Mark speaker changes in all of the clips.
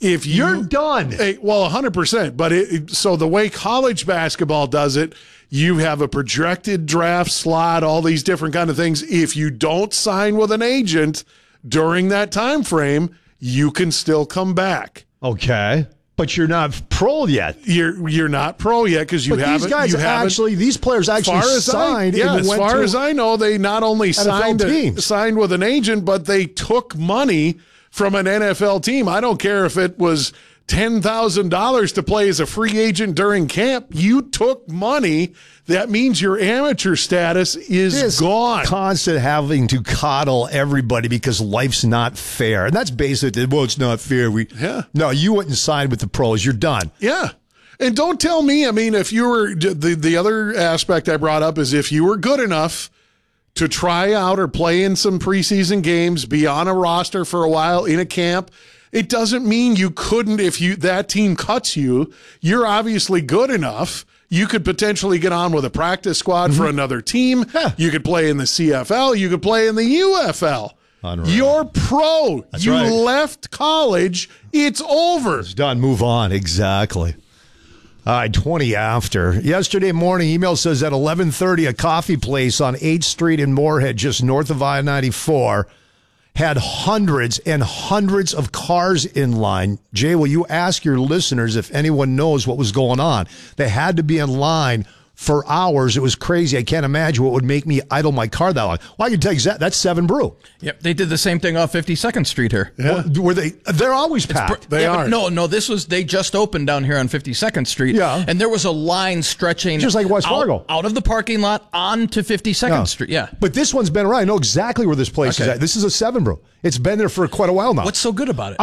Speaker 1: if
Speaker 2: you're done.
Speaker 1: Well, 100%. But so the way college basketball does it, you have a projected draft slot, all these different kind of things. If you don't sign with an agent during that time frame, you can still come back.
Speaker 2: Okay. But you're not pro yet.
Speaker 1: You're not pro yet because you haven't.
Speaker 2: These guys these players actually signed.
Speaker 1: As far as I know, they not only signed with an agent, but they took money from an NFL team. I don't care if it was $10,000 to play as a free agent during camp. You took money. That means your amateur status is gone.
Speaker 2: Constant having to coddle everybody because life's not fair. And that's basically, well, it's not fair. No, you wouldn't sign with the pros. You're done.
Speaker 1: Yeah. And don't tell me, I mean, if you were, the other aspect I brought up is if you were good enough to try out or play in some preseason games, be on a roster for a while in a camp, it doesn't mean you couldn't, if that team cuts you, you're obviously good enough. You could potentially get on with a practice squad for another team. Yeah. You could play in the CFL. You could play in the UFL. Unreal. You're pro.
Speaker 2: That's right.
Speaker 1: Left college. It's over.
Speaker 2: It's done. Move on. Exactly. All right, 20 after. Yesterday morning, email says at 11:30, a coffee place on 8th Street in Moorhead, just north of I-94, had hundreds and hundreds of cars in line. Jay, will you ask your listeners if anyone knows what was going on? They had to be in line for hours. It was crazy. I can't imagine what would make me idle my car that long. Well, I can tell you that's 7 Brew.
Speaker 3: Yep, they did the same thing off 52nd Street here.
Speaker 2: Yeah. Were they? They're always packed.
Speaker 1: They are.
Speaker 3: No. They just opened down here on 52nd Street.
Speaker 2: Yeah,
Speaker 3: and there was a line stretching
Speaker 2: just like West Fargo
Speaker 3: out of the parking lot onto 52nd Street. Yeah,
Speaker 2: but this one's been around. I know exactly where this place is at. This is a 7 Brew. It's been there for quite a while now.
Speaker 3: What's so good about it?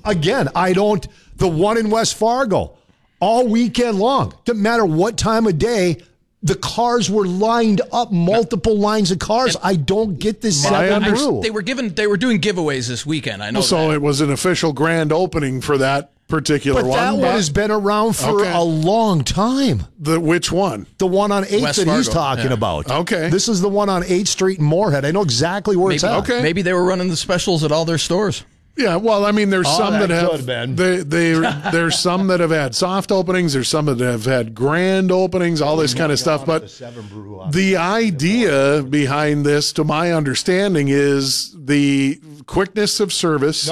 Speaker 2: The one in West Fargo, all weekend long. Doesn't matter what time of day. The cars were lined up, multiple lines of cars. I don't get this 7 Brew.
Speaker 3: They were doing giveaways this weekend. I know.
Speaker 1: So it was an official grand opening for that particular
Speaker 2: but
Speaker 1: one.
Speaker 2: That one has been around for a long time.
Speaker 1: Which one?
Speaker 2: The one on 8th
Speaker 3: West
Speaker 2: that
Speaker 3: Fargo.
Speaker 2: he's talking about.
Speaker 1: Okay.
Speaker 2: This is the one on 8th Street in Moorhead. I know exactly where it's at.
Speaker 1: Okay.
Speaker 3: Maybe they were running the specials at all their stores.
Speaker 1: Yeah, well, I mean, there's some that have
Speaker 2: there's
Speaker 1: some that have had soft openings. There's some that have had grand openings. All this kind of stuff. But the idea behind this, to my understanding, is the quickness of service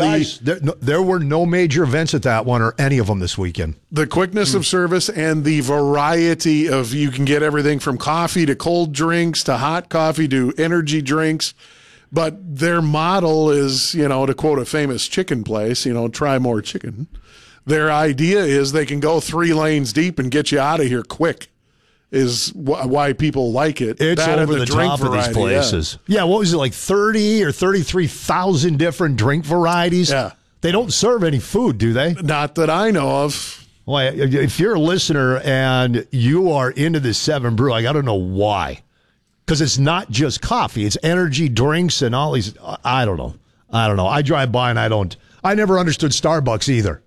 Speaker 2: there were no major events at that one or any of them this weekend.
Speaker 1: The quickness of service and the variety of, you can get everything from coffee to cold drinks to hot coffee to energy drinks. But their model is, to quote a famous chicken place, try more chicken. Their idea is they can go 3 lanes deep and get you out of here quick, is why people like it.
Speaker 2: It's
Speaker 1: that
Speaker 2: over
Speaker 1: and
Speaker 2: the top of these places. Yeah, what was it, like 30 or 33,000 different drink varieties?
Speaker 1: Yeah.
Speaker 2: They don't serve any food, do they?
Speaker 1: Not that I know of.
Speaker 2: Well, if you're a listener and you are into this 7 Brew, I got to know why. Because it's not just coffee. It's energy drinks and all these. I don't know. I drive by and I never understood Starbucks either.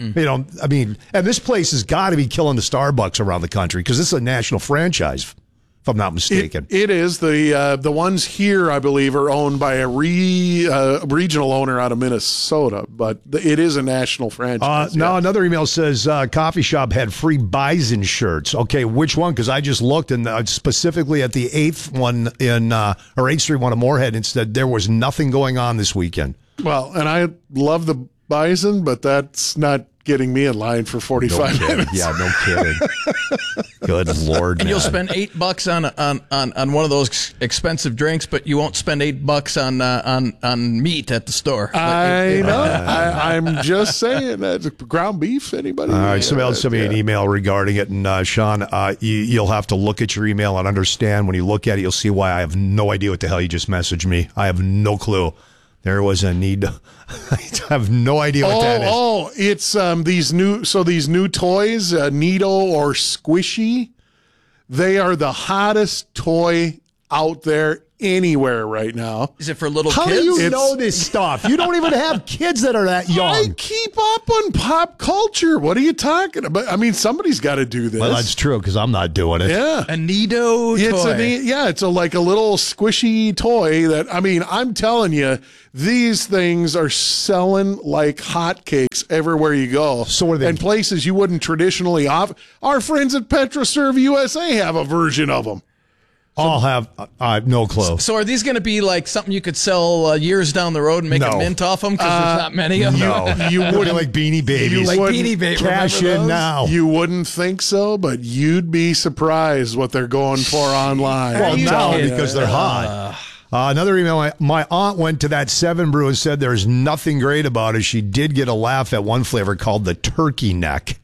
Speaker 2: And this place has got to be killing the Starbucks around the country because this is a national franchise, if I'm not mistaken.
Speaker 1: It is. The ones here, I believe, are owned by a regional owner out of Minnesota, but it is a national franchise.
Speaker 2: Now, another email says coffee shop had free Bison shirts. Okay, which one? Because I just looked, and specifically at the 8th one or 8th Street one in Moorhead, and said there was nothing going on this weekend.
Speaker 1: Well, and I love the Bison, but that's not getting me in line for 45 minutes.
Speaker 2: Yeah, no kidding. Good Lord,
Speaker 3: and you'll spend $8 on one of those expensive drinks, but you won't spend $8 on meat at the store.
Speaker 1: I know. I'm just saying that. Ground beef, anybody?
Speaker 2: All right, somebody else sent me an email regarding it, and Sean, you'll have to look at your email and understand. When you look at it, you'll see why I have no idea what the hell you just messaged me. I have no clue. There was a need. I have no idea what that is.
Speaker 1: Oh, it's these new toys, Neato or Squishy. They are the hottest toy out there anywhere right now.
Speaker 3: Is it for little
Speaker 2: How
Speaker 3: kids?
Speaker 2: do you
Speaker 1: It's-
Speaker 2: know this stuff? You don't even have kids that are that
Speaker 1: I
Speaker 2: young.
Speaker 1: keep up on pop culture. What are you talking about? I mean, somebody's got to do this.
Speaker 2: Well, that's true because I'm not doing it.
Speaker 1: yeah.
Speaker 3: A Nido toy.
Speaker 1: It's like a little squishy toy that, I mean, I'm telling you, these things are selling like hotcakes everywhere you go.
Speaker 2: So are they-
Speaker 1: And places you wouldn't traditionally offer. Our friends at PetroServe USA have a version of them.
Speaker 2: I'll have no clue.
Speaker 3: So are these going to be like something you could sell years down the road and make
Speaker 2: No.
Speaker 3: a mint off them? Because there's not many of them.
Speaker 2: No,
Speaker 1: You
Speaker 2: They'll be
Speaker 1: wouldn't
Speaker 2: like Beanie Babies.
Speaker 3: Like
Speaker 1: wouldn't
Speaker 3: Beanie Baby.
Speaker 2: Cash
Speaker 3: remember
Speaker 2: in
Speaker 3: those?
Speaker 2: now.
Speaker 1: You wouldn't think so, but you'd be surprised what they're going for online.
Speaker 2: Well,
Speaker 1: I'm
Speaker 2: now
Speaker 1: telling you.
Speaker 2: because they're hot. Another email. My aunt went to that 7 Brew and said there's nothing great about it. She did get a laugh at one flavor called the turkey neck.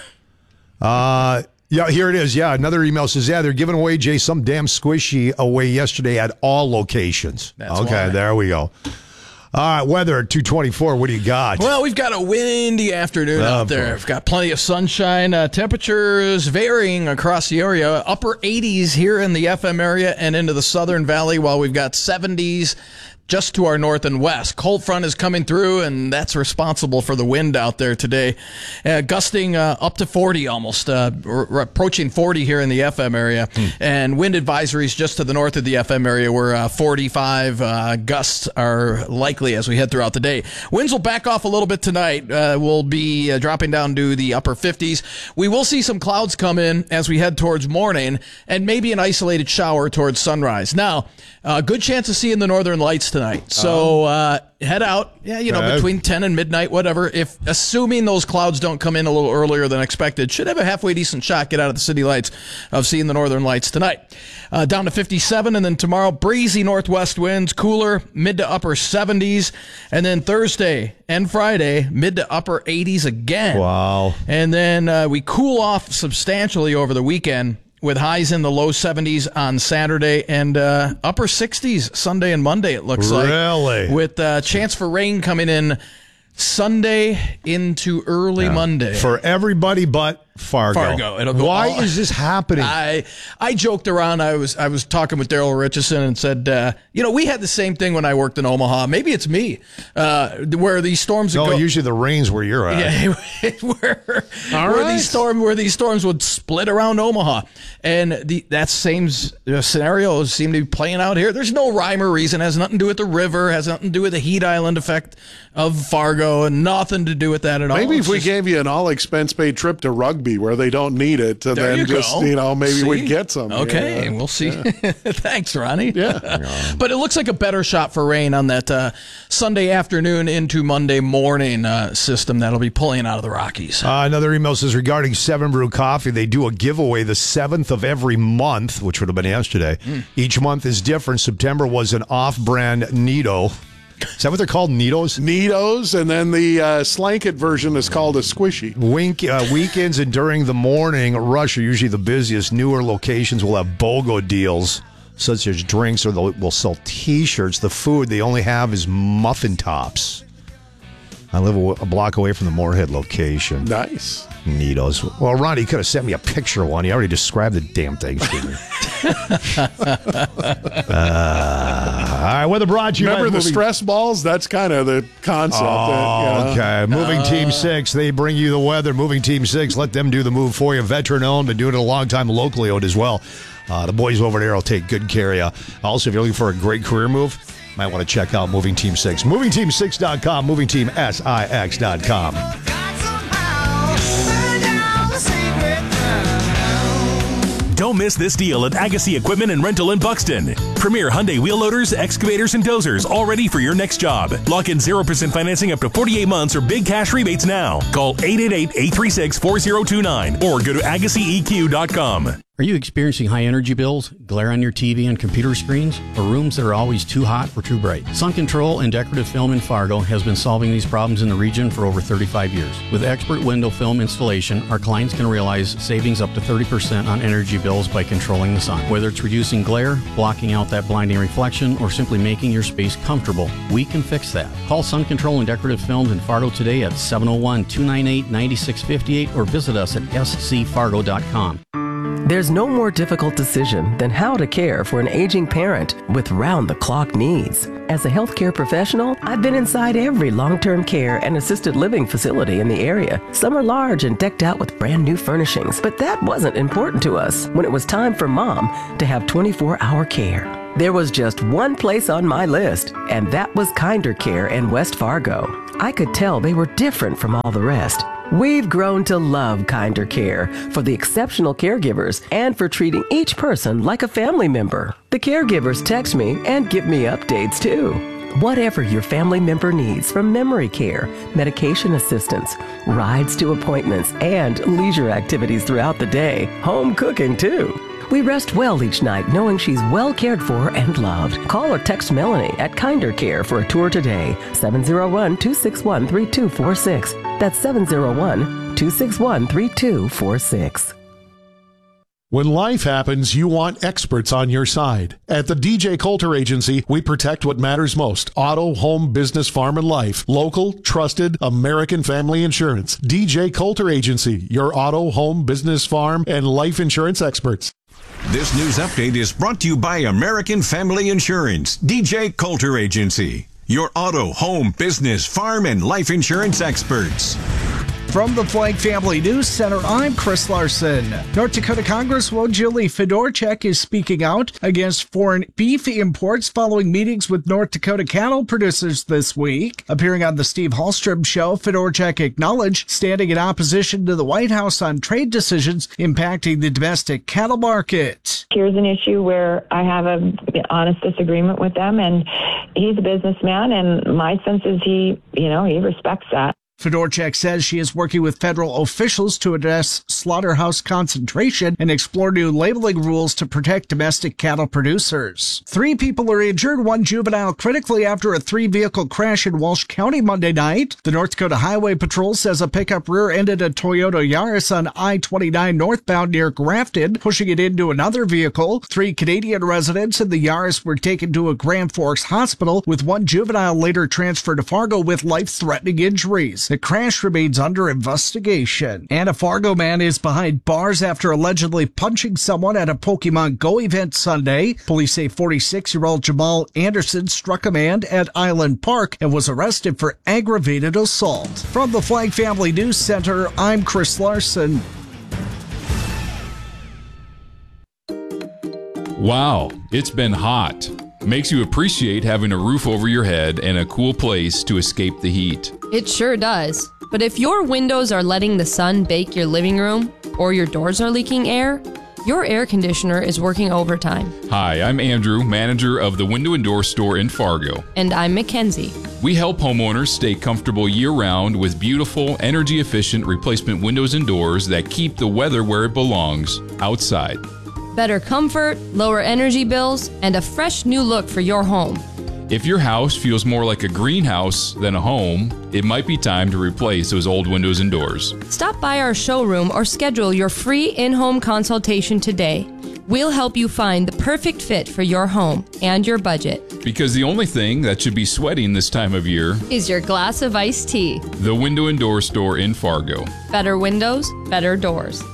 Speaker 2: Yeah, here it is. Yeah, another email says, yeah, they're giving away, Jay, some damn squishy away yesterday at all locations.
Speaker 3: That's
Speaker 2: okay,
Speaker 3: why.
Speaker 2: there we go. All right, weather at 224. What do you got?
Speaker 3: Well, we've got a windy afternoon out there.
Speaker 2: boy.
Speaker 3: We've got plenty of sunshine. Temperatures varying across the area. Upper 80s here in the FM area and into the Southern Valley, while we've got 70s just to our north and west. Cold front is coming through, and that's responsible for the wind out there today. Gusting up to 40 almost. We're approaching 40 here in the FM area. And wind advisories just to the north of the FM area where 45 gusts are likely as we head throughout the day. Winds will back off a little bit tonight. We'll be dropping down to the upper 50s. We will see some clouds come in as we head towards morning and maybe an isolated shower towards sunrise. Now, good chance of seeing the northern lights tonight. So head out,
Speaker 2: Okay.
Speaker 3: between 10 and midnight, whatever. If assuming those clouds don't come in a little earlier than expected, should have a halfway decent shot get out of the city lights of seeing the northern lights tonight. Down to 57, and then tomorrow breezy northwest winds, cooler mid to upper 70s, and then Thursday and Friday mid to upper 80s again.
Speaker 2: Wow.
Speaker 3: And then we cool off substantially over the weekend, with highs in the low 70s on Saturday and upper 60s Sunday and Monday, it looks like.
Speaker 2: Really?
Speaker 3: With chance for rain coming in Sunday into early Monday.
Speaker 2: For everybody but Fargo.
Speaker 3: It'll go
Speaker 2: Why
Speaker 3: all-
Speaker 2: is this happening?
Speaker 3: I joked around. I was talking with Daryl Richardson and said, we had the same thing when I worked in Omaha. Maybe it's me, where these storms would
Speaker 2: no,
Speaker 3: go.
Speaker 2: usually the rain's where you're at.
Speaker 3: Yeah, where these storms would split around Omaha, and that same scenario seemed to be playing out here. There's no rhyme or reason. It has nothing to do with the river. Has nothing to do with the heat island effect of Fargo, and nothing to do with that at all.
Speaker 1: Maybe
Speaker 3: It's
Speaker 1: if we
Speaker 3: just-
Speaker 1: gave you an all-expense paid trip to Rugby where they don't need it,
Speaker 3: There
Speaker 1: then
Speaker 3: you
Speaker 1: just,
Speaker 3: go.
Speaker 1: maybe
Speaker 3: See?
Speaker 1: we'd get some.
Speaker 3: Okay, we'll see. Thanks, Ronnie.
Speaker 1: Yeah.
Speaker 3: But it looks like a better shot for rain on that Sunday afternoon into Monday morning system that'll be pulling out of the Rockies.
Speaker 2: Another email says regarding 7 Brew Coffee, they do a giveaway the 7th of every month, which would have been yesterday. Each month is different. September was an off-brand Nido. Is that what they're called, Nidos?
Speaker 1: Nidos, and then the Slanket version is called a Squishy.
Speaker 2: Weekends and during the morning rush are usually the busiest. Newer locations will have BOGO deals, such as drinks, or they'll sell T-shirts. The food they only have is muffin tops. I live a block away from the Moorhead location.
Speaker 1: Nice.
Speaker 2: Nidos. Well, Ronnie, you could have sent me a picture of one. You already described the damn thing to me. All right, weather brought to you
Speaker 1: Remember
Speaker 2: by
Speaker 1: the
Speaker 2: Moving-
Speaker 1: stress balls? That's kind of the concept.
Speaker 2: Okay. Moving Team 6, they bring you the weather. Moving Team 6, let them do the move for you. Veteran owned, been doing it a long time, locally owned as well. The boys over there will take good care of you. Also, if you're looking for a great career move, might want to check out Moving Team 6. MovingTeam6.com, MovingTeamSIX.com.
Speaker 4: Don't miss this deal at Agassi Equipment and Rental in Buxton. Premier Hyundai wheel loaders, excavators, and dozers, all ready for your next job. Lock in 0% financing up to 48 months or big cash rebates now. Call 888-836-4029 or go to AgassiEQ.com.
Speaker 5: Are you experiencing high energy bills, glare on your TV and computer screens, or rooms that are always too hot or too bright? Sun Control and Decorative Film in Fargo has been solving these problems in the region for over 35 years. With expert window film installation, our clients can realize savings up to 30% on energy bills by controlling the sun. Whether it's reducing glare, blocking out that blinding reflection, or simply making your space comfortable, we can fix that. Call Sun Control and Decorative Films in Fargo today at 701-298-9658 or visit us at scfargo.com.
Speaker 6: There's no more difficult decision than how to care for an aging parent with round-the-clock needs. As a healthcare professional, I've been inside every long-term care and assisted living facility in the area. Some are large and decked out with brand new furnishings, but that wasn't important to us when it was time for Mom to have 24-hour care. There was just one place on my list, and that was Kinder Care in West Fargo. I could tell they were different from all the rest. We've grown to love Kinder Care for the exceptional caregivers and for treating each person like a family member. The caregivers text me and give me updates too. Whatever your family member needs, from memory care, medication assistance, rides to appointments, and leisure activities throughout the day, home cooking too. We rest well each night knowing she's well cared for and loved. Call or text Melanie at Kinder Care for a tour today. 701-261-3246. That's 701-261-3246.
Speaker 1: When life happens, you want experts on your side. At the DJ Coulter Agency, we protect what matters most. Auto, home, business, farm, and life. Local, trusted, American Family Insurance. DJ Coulter Agency, your auto, home, business, farm, and life insurance experts.
Speaker 7: This news update is brought to you by American Family Insurance. DJ Coulter Agency, your auto, home, business, farm, and life insurance experts.
Speaker 8: From the Flag Family News Center, I'm Chris Larson. North Dakota Congresswoman Julie Fedorchak is speaking out against foreign beef imports following meetings with North Dakota cattle producers this week. Appearing on the Steve Hallstrom Show, Fedorchak acknowledged standing in opposition to the White House on trade decisions impacting the domestic cattle market.
Speaker 9: Here's an issue where I have an honest disagreement with them, and he's a businessman, and my sense is he respects that.
Speaker 8: Fedorchak says she is working with federal officials to address slaughterhouse concentration and explore new labeling rules to protect domestic cattle producers. 3 people are injured, 1 juvenile critically after a 3-vehicle crash in Walsh County Monday night. The North Dakota Highway Patrol says a pickup rear-ended a Toyota Yaris on I-29 northbound near Grafton, pushing it into another vehicle. 3 Canadian residents in the Yaris were taken to a Grand Forks hospital, with 1 juvenile later transferred to Fargo with life-threatening injuries. The crash remains under investigation. And a Fargo man is behind bars after allegedly punching someone at a Pokemon Go event Sunday. Police say 46-year-old Jamal Anderson struck a man at Island Park and was arrested for aggravated assault. From the Flag Family News Center, I'm Chris Larson.
Speaker 10: Wow, it's been hot. Makes you appreciate having a roof over your head and a cool place to escape the heat.
Speaker 11: It sure does. But if your windows are letting the sun bake your living room, or your doors are leaking air, your air conditioner is working overtime.
Speaker 10: Hi, I'm Andrew, manager of the Window and Door Store in Fargo.
Speaker 11: And I'm Mackenzie.
Speaker 10: We help homeowners stay comfortable year-round with beautiful, energy-efficient replacement windows and doors that keep the weather where it belongs, outside.
Speaker 11: Better comfort, lower energy bills, and a fresh new look for your home.
Speaker 10: If your house feels more like a greenhouse than a home, it might be time to replace those old windows and doors.
Speaker 11: Stop by our showroom or schedule your free in-home consultation today. We'll help you find the perfect fit for your home and your budget.
Speaker 10: Because the only thing that should be sweating this time of year
Speaker 11: is your glass of iced tea.
Speaker 10: The Window and Door Store in Fargo.
Speaker 11: Better windows, better doors.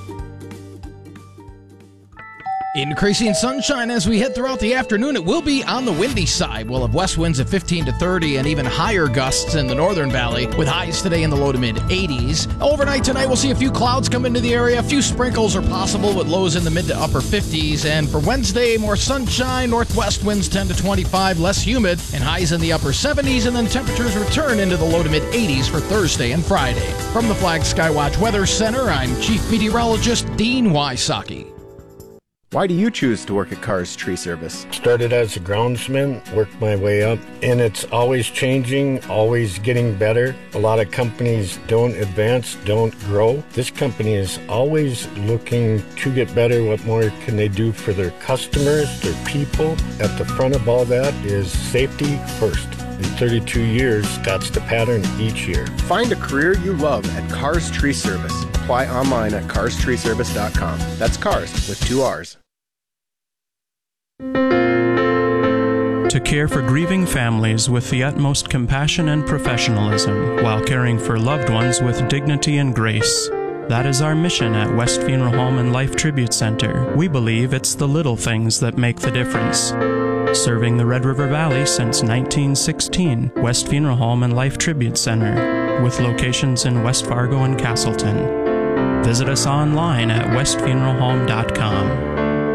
Speaker 3: Increasing sunshine as we head throughout the afternoon. It will be on the windy side. We'll have west winds of 15 to 30 and even higher gusts in the northern valley, with highs today in the low to mid 80s. Overnight tonight, we'll see a few clouds come into the area. A few sprinkles are possible with lows in the mid to upper 50s. And for Wednesday, more sunshine, northwest winds 10 to 25, less humid, and highs in the upper 70s. And then temperatures return into the low to mid 80s for Thursday and Friday. From the Flag Skywatch Weather Center, I'm Chief Meteorologist Dean Wysocki.
Speaker 12: Why do you choose to work at Cars Tree Service?
Speaker 13: Started as a groundsman, worked my way up, and it's always changing, always getting better. A lot of companies don't advance, don't grow. This company is always looking to get better. What more can they do for their customers, their people? At the front of all that is safety first. In 32 years, that's the pattern each year.
Speaker 12: Find a career you love at Cars Tree Service. Apply online at carstreeservice.com. That's cars with 2 R's.
Speaker 14: To care for grieving families with the utmost compassion and professionalism while caring for loved ones with dignity and grace. That is our mission at West Funeral Home and Life Tribute Center. We believe it's the little things that make the difference. Serving the Red River Valley since 1916, West Funeral Home and Life Tribute Center, with locations in West Fargo and Castleton. Visit us online at westfuneralhome.com.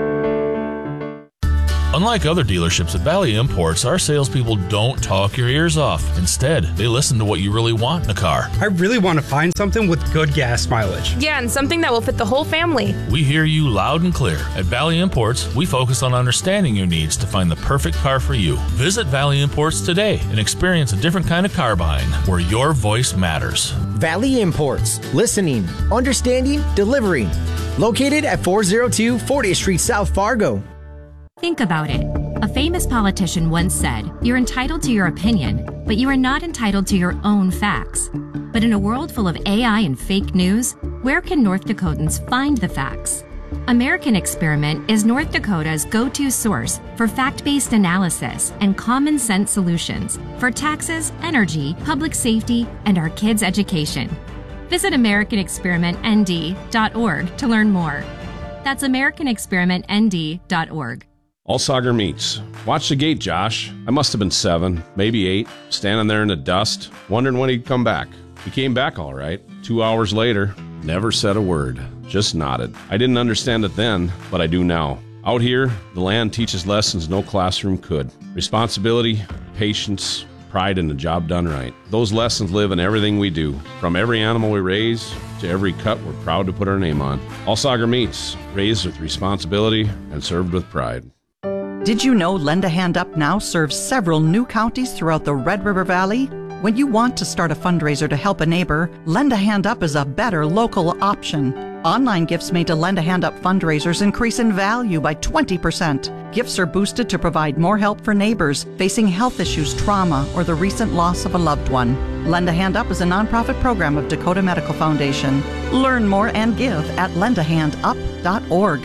Speaker 15: Unlike other dealerships at Valley Imports, our salespeople don't talk your ears off. Instead, they listen to what you really want in a car.
Speaker 16: I really want to find something with good gas mileage.
Speaker 17: Yeah, and something that will fit the whole family.
Speaker 15: We hear you loud and clear. At Valley Imports, we focus on understanding your needs to find the perfect car for you. Visit Valley Imports today and experience a different kind of car buying where your voice matters.
Speaker 18: Valley Imports. Listening, understanding, delivering. Located at 402 40th Street, South Fargo.
Speaker 19: Think about it. A famous politician once said, "You're entitled to your opinion, but you are not entitled to your own facts." But in a world full of AI and fake news, where can North Dakotans find the facts? American Experiment is North Dakota's go-to source for fact-based analysis and common sense solutions for taxes, energy, public safety, and our kids' education. Visit AmericanExperimentND.org to learn more. That's AmericanExperimentND.org.
Speaker 20: Allsager Meats. Watch the gate, Josh. I must have been 7, maybe 8, standing there in the dust, wondering when he'd come back. He came back all right. 2 hours later, never said a word, just nodded. I didn't understand it then, but I do now. Out here, the land teaches lessons no classroom could. Responsibility, patience, pride in the job done right. Those lessons live in everything we do, from every animal we raise to every cut we're proud to put our name on. Allsager Meats, raised with responsibility and served with pride.
Speaker 21: Did you know Lend a Hand Up now serves several new counties throughout the Red River Valley? When you want to start a fundraiser to help a neighbor, Lend a Hand Up is a better local option. Online gifts made to Lend a Hand Up fundraisers increase in value by 20%. Gifts are boosted to provide more help for neighbors facing health issues, trauma, or the recent loss of a loved one. Lend a Hand Up is a nonprofit program of Dakota Medical Foundation. Learn more and give at lendahandup.org.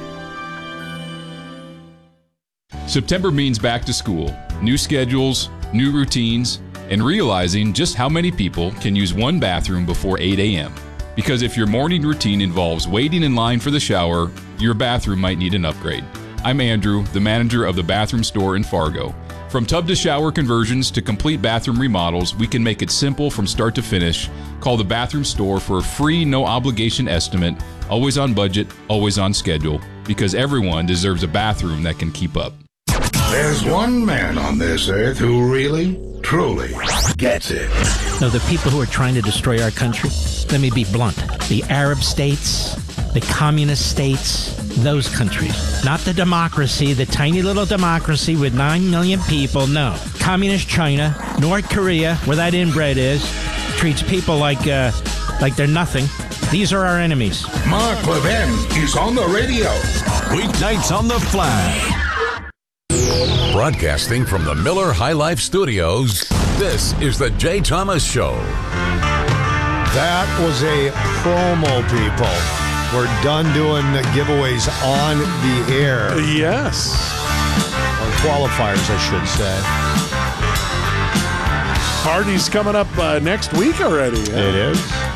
Speaker 10: September means back to school, new schedules, new routines, and realizing just how many people can use one bathroom before 8 a.m. Because if your morning routine involves waiting in line for the shower, your bathroom might need an upgrade. I'm Andrew, the manager of the Bathroom Store in Fargo. From tub to shower conversions to complete bathroom remodels, we can make it simple from start to finish. Call the Bathroom Store for a free, no-obligation estimate, always on budget, always on schedule, because everyone deserves a bathroom that can keep up.
Speaker 22: There's one man on this earth who really, truly gets it.
Speaker 23: No, the people who are trying to destroy our country, let me be blunt, the Arab states, the communist states, those countries. Not the democracy, the tiny little democracy with 9 million people, no. Communist China, North Korea, where that inbred is, treats people like they're nothing. These are our enemies.
Speaker 22: Mark Levin is on the radio.
Speaker 7: Weeknights on the Flash. Broadcasting from the Miller High Life Studios, this is the Jay Thomas Show.
Speaker 2: That was a promo, people. We're done doing giveaways on the air.
Speaker 1: Yes.
Speaker 2: Or qualifiers, I should say.
Speaker 1: Party's coming up next week already.
Speaker 2: It is.